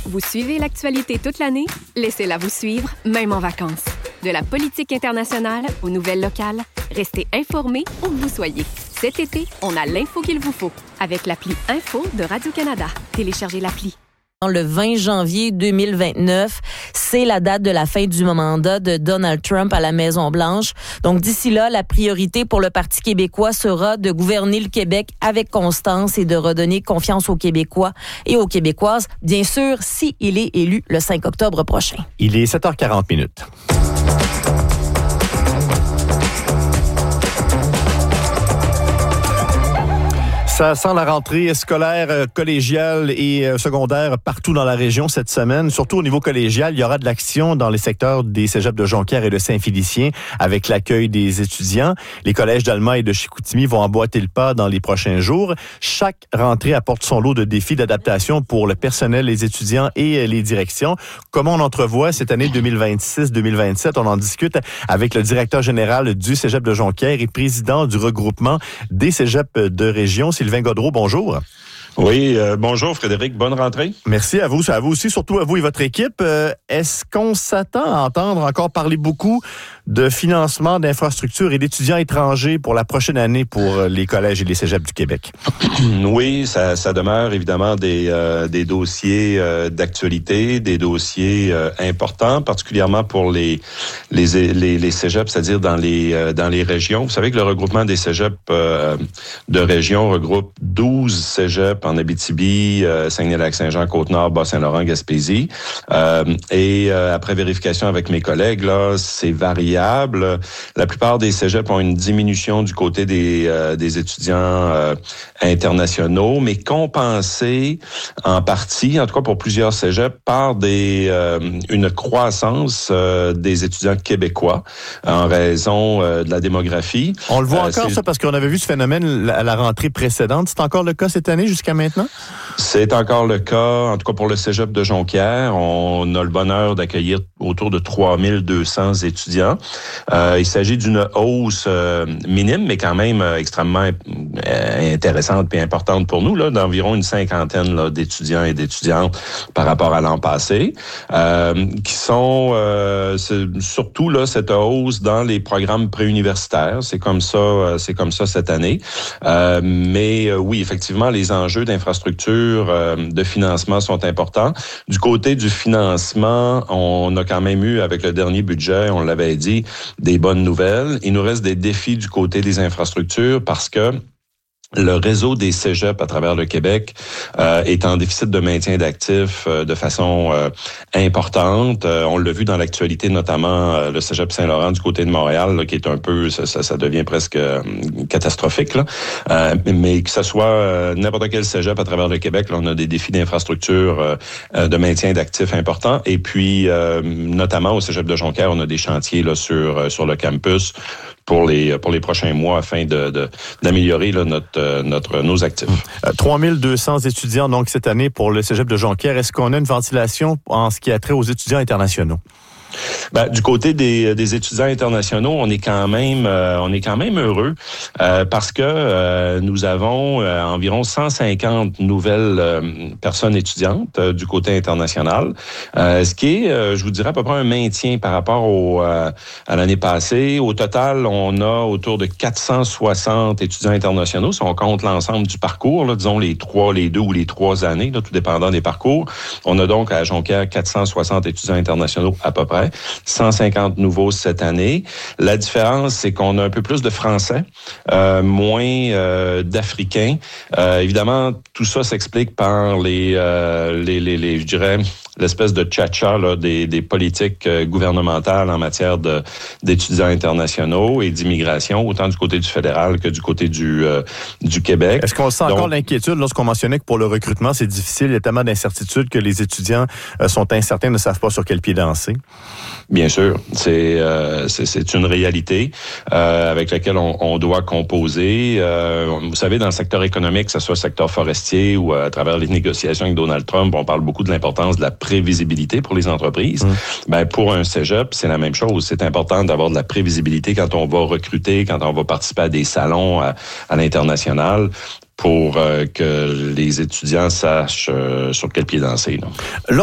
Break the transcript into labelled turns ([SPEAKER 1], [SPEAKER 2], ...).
[SPEAKER 1] Vous suivez l'actualité toute l'année? Laissez-la vous suivre, même en vacances. De la politique internationale aux nouvelles locales, restez informés où que vous soyez. Cet été, on a l'info qu'il vous faut avec l'appli Info de Radio-Canada. Téléchargez l'appli.
[SPEAKER 2] Le 20 janvier 2029, c'est la date de la fin du mandat de Donald Trump à la Maison-Blanche. Donc, d'ici là, la priorité pour le Parti québécois sera de gouverner le Québec avec constance et de redonner confiance aux Québécois et aux Québécoises, bien sûr, s'il est élu le 5 octobre prochain.
[SPEAKER 3] Il est 7h40. Ça sent la rentrée scolaire, collégiale et secondaire partout dans la région cette semaine. Surtout au niveau collégial, il y aura de l'action dans les secteurs des cégeps de Jonquière et de Saint-Félicien avec l'accueil des étudiants. Les collèges d'Alma et de Chicoutimi vont emboîter le pas dans les prochains jours. Chaque rentrée apporte son lot de défis d'adaptation pour le personnel, les étudiants et les directions. Comment on entrevoit cette année 2026-2027? On en discute avec le directeur général du cégep de Jonquière et président du regroupement des cégeps de région, Sylvain Godreau, bonjour.
[SPEAKER 4] Oui, bonjour Frédéric, bonne rentrée.
[SPEAKER 3] Merci à vous aussi, surtout à vous et votre équipe. Est-ce qu'on s'attend à entendre encore parler beaucoup de financement d'infrastructures et d'étudiants étrangers pour la prochaine année pour les collèges et les cégeps du Québec?
[SPEAKER 4] Oui, ça demeure évidemment des dossiers d'actualité, des dossiers importants, particulièrement pour les cégeps, c'est-à-dire dans les régions. Vous savez que le regroupement des cégeps de région regroupe 12 cégeps en Abitibi, Saguenay-Lac-Saint-Jean, Côte-Nord, Bas-Saint-Laurent, Gaspésie. Après vérification avec mes collègues, là, c'est variable. La plupart des cégeps ont une diminution du côté des étudiants internationaux, mais compensée en partie, en tout cas pour plusieurs cégeps, par une croissance des étudiants québécois en raison de la démographie.
[SPEAKER 3] On le voit encore, ça, parce qu'on avait vu ce phénomène à la rentrée précédente. C'est encore le cas cette année jusqu'à maintenant?
[SPEAKER 4] C'est encore le cas, en tout cas pour le cégep de Jonquière. On a le bonheur d'accueillir autour de 3200 étudiants. Il s'agit d'une hausse minime, mais quand même extrêmement intéressante et importante pour nous, là, d'environ une cinquantaine là, d'étudiants et d'étudiantes par rapport à l'an passé, qui sont surtout là cette hausse dans les programmes préuniversitaires. C'est comme ça cette année. Mais oui, effectivement, les enjeux d'infrastructure, de financement sont importants. Du côté du financement, on a quand même eu, avec le dernier budget, on l'avait dit, des bonnes nouvelles. Il nous reste des défis du côté des infrastructures parce que le réseau des cégeps à travers le Québec est en déficit de maintien d'actifs de façon importante. On l'a vu dans l'actualité, notamment le cégep Saint-Laurent du côté de Montréal, là, qui est un peu, ça devient presque catastrophique. Là. Mais que ce soit n'importe quel cégep à travers le Québec, là, on a des défis d'infrastructure de maintien d'actifs importants. Et puis, notamment au cégep de Jonquière, on a des chantiers là sur le campus pour les prochains mois afin d'améliorer là, nos actifs.
[SPEAKER 3] 3200 étudiants donc cette année pour le cégep de Jonquière. Est-ce qu'on a une ventilation en ce qui a trait aux étudiants internationaux?
[SPEAKER 4] Ben, du côté des étudiants internationaux, on est quand même heureux parce que nous avons environ 150 nouvelles personnes étudiantes du côté international, ce qui est, je vous dirais, à peu près un maintien par rapport à l'année passée. Au total, on a autour de 460 étudiants internationaux, si on compte l'ensemble du parcours, là, disons les 2 ou les 3 années, là, tout dépendant des parcours. On a donc à Jonquière 460 étudiants internationaux à peu près. 150 nouveaux cette année. La différence, c'est qu'on a un peu plus de Français, moins d'Africains. Évidemment, tout ça s'explique par je dirais, l'espèce de tcha-tcha là, des politiques gouvernementales en matière d'étudiants internationaux et d'immigration, autant du côté du fédéral que du côté du Québec.
[SPEAKER 3] Est-ce qu'on sent encore l'inquiétude lorsqu'on mentionnait que pour le recrutement, c'est difficile, il y a tellement d'incertitudes que les étudiants sont incertains, ne savent pas sur quel pied danser?
[SPEAKER 4] Bien sûr, c'est une réalité avec laquelle on doit composer. Vous savez, dans le secteur économique, que ce soit le secteur forestier ou à travers les négociations avec Donald Trump, on parle beaucoup de l'importance de la prévisibilité pour les entreprises. Ben, pour un cégep, c'est la même chose. C'est important d'avoir de la prévisibilité quand on va recruter, quand on va participer à des salons à l'international, pour que les étudiants sachent sur quel pied danser. Là.